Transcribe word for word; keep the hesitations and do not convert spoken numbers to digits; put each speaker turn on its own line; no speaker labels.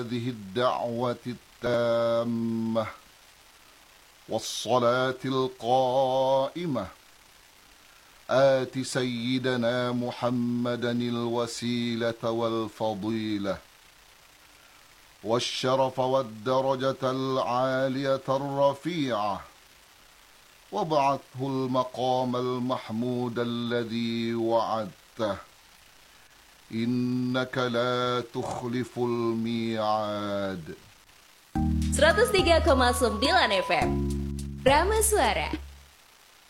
هذه الدعوة التامة والصلاة القائمة آت سيدنا محمدا الوسيلة والفضيلة والشرف والدرجة العالية الرفيعة وابعثه المقام المحمود الذي وعدته إنك لا تخلف الميعاد.
seratus tiga koma sembilan F M Rama Suara.